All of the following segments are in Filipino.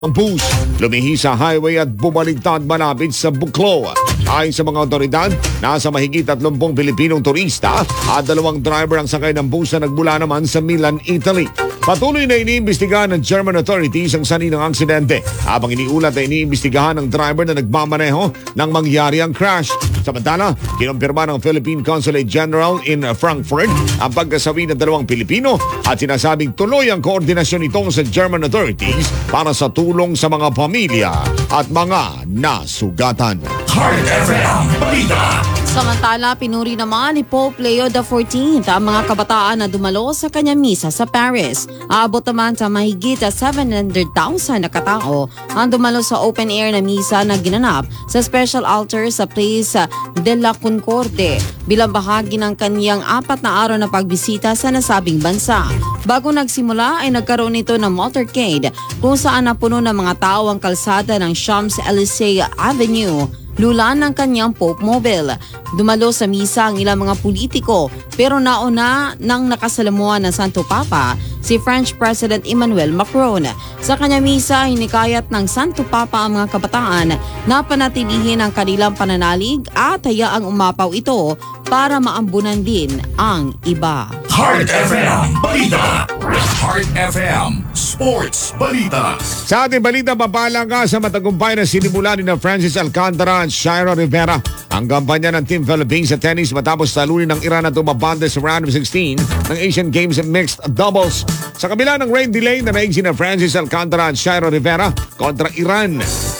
Ang bus lumihi sa highway at bumaligtad malapit sa Buclo. Ayon sa mga otoridad, nasa mahigit 30 Pilipinong turista at 2 driver ang sakay ng bus na nagmula naman sa Milan, Italy. Patuloy na iniimbestigahan ng German authorities ang sanhi ng aksidente habang iniulat na iniimbestigahan ng driver na nagmamaneho nang mangyari ang crash. Samantala, kinumpirma ng Philippine Consulate General in Frankfurt ang pagkasawi ng 2 Pilipino at sinasabing tuloy ang koordinasyon nito sa German authorities para sa tulong sa mga pamilya at mga nasugatan. Heart FM Balita. Samantala, pinuri naman ni Pope Leo XIV ang mga kabataan na dumalo sa kanyang misa sa Paris. Aabot naman sa mahigit 700,000 na katao ang dumalo sa open-air na misa na ginanap sa special altar sa Place de la Concorde bilang bahagi ng kaniyang 4 na araw na pagbisita sa nasabing bansa. Bago nagsimula ay nagkaroon ito ng motorcade kung saan napuno ng mga tao ang kalsada ng Champs-Élysées Avenue. Lulan ng kanyang Pope Mobile. Dumalo sa misa ang ilang mga politiko pero nauna nang nakasalamuhan ng Santo Papa si French President Emmanuel Macron. Sa kanyang misa, hinikayat ng Santo Papa ang mga kabataan na panatilihin ang kanilang pananalig at hayaang umapaw ito para maambunan din ang iba. Heart FM Balita. Heart FM Sports Balita. Sa ating balita, papalaga sa matagumpay na sinimulan ni Francis Alcantara at Shira Rivera ang kampanya ng Team Philippines sa tennis matapos talunin ng Iran at tumabante sa round of 16 ng Asian Games Mixed Doubles. Sa kabila ng rain delay na naig sina Francis Alcantara at Shira Rivera kontra Iran.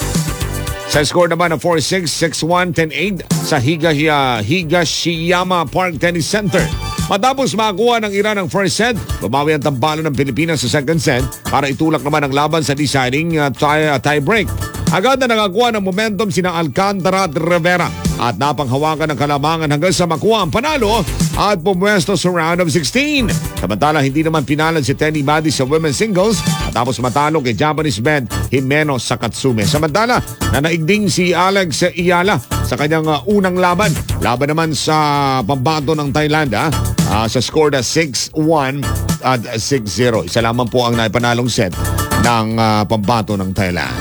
Sa score naman ng 4-6, 6-1, 10-8 sa Higashiyama Park Tennis Center. Matapos makakuha ng Iran ang first set, bumawi ang tambalan ng Pilipinas sa second set para itulak naman ang laban sa deciding tie-break. Agad na nakakuha ng momentum sina Alcantara at Rivera at napanghawakan ng kalamangan hanggang sa makuha ang panalo at pumwesto sa round of 16. Samantala, hindi naman pinalad si Tenny Badi sa women's singles at tapos matalo kay Japanese Ben Himeno Sakatsume. Samantala, nanaigding si Alex Iyala sa kanyang unang laban. Laban naman sa pambato ng Thailand sa score na 6-1 at 6-0. Isa lamang po ang naipanalong set ng pambato ng Thailand.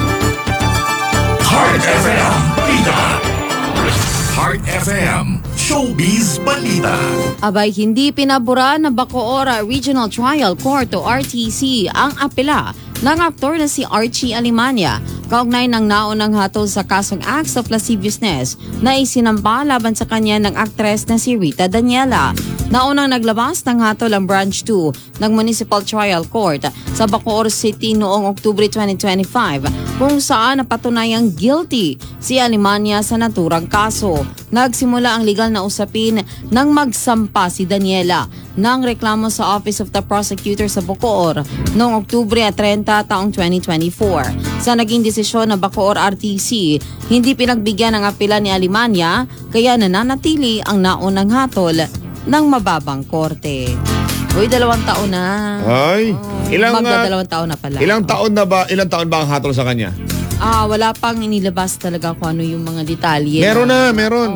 Heart FM Balita. Heart FM Showbiz Balita. Abay, hindi pinabura ng Bacoor Regional Trial Court o RTC ang apela ng aktor na si Archie Alemania kaugnay ng naunang hatol sa kasong acts of lasciviousness na isinampa laban sa kanya ng aktres na si Rita Daniela. Naunang naglabas ng hatol ang Branch 2 ng Municipal Trial Court sa Bacoor City noong Oktubre 2025 kung saan napatunayang guilty si Alemania sa naturang kaso. Nagsimula ang legal na usapin nang magsampa si Daniela ng reklamo sa Office of the Prosecutor sa Bacoor noong Oktubre 30 taong 2024. Sa naging desisyon ng Bacoor RTC, hindi pinagbigyan ng apela ni Alemania kaya nananatili ang naunang hatol ng mababang korte. Uy, 2 taon na. Ay, magda 2 taon na pala. Ilang taon ba ang hatol sa kanya? Wala pang inilabas talaga kung ano yung mga detalye. Meron. Meron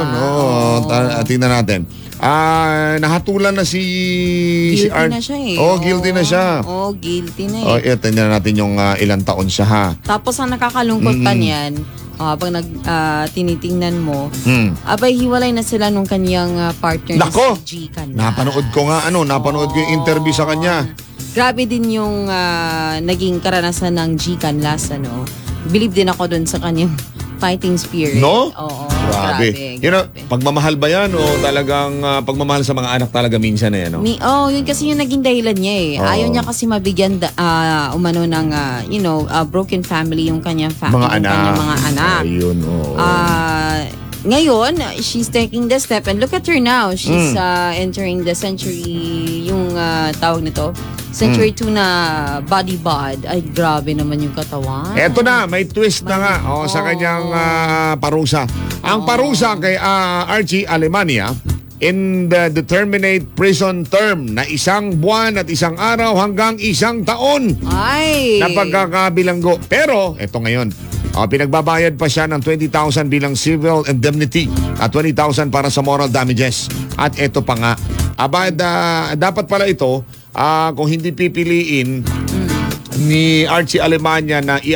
ba? Tingnan natin. Nahatulan na si Guilty na siya eh. Guilty na siya. Guilty na eh. Tingnan natin yung ilang taon siya ha. Tapos ang nakakalungkot pa niyan, habang tinitingnan mo, abay hiwalay na sila nung kanyang partner Nako! si G Canlas. Napanood ko yung interview sa kanya. Grabe din yung naging karanasan ng G Canlas, Believe din ako dun sa kanyang fighting spirit. No? Oo. Grabe. Grabe. Pagmamahal ba yan o talagang pagmamahal sa mga anak talaga minsan eh, no? Yun kasi yung naging dahilan niya eh. Ayaw niya kasi mabigyan umano ng, broken family yung kanyang family. Kanyang mga anak. Ayun, Ngayon, she's taking the step and look at her now. She's entering the century, yung tawag nito, Century 2 na body bod. Ay, grabe naman yung katawan. Eto na, may twist na nga sa kanyang parusa. Ang parusa kay Archie Alemania in the determinate prison term na 1 buwan at 1 araw hanggang 1 taon Ay! na pagkakabilanggo. Pero, eto ngayon, pinagbabayad pa siya ng 20,000 bilang civil indemnity at 20,000 para sa moral damages. At eto pa nga, dapat pala ito, kung hindi pipiliin ni Archie Alemania na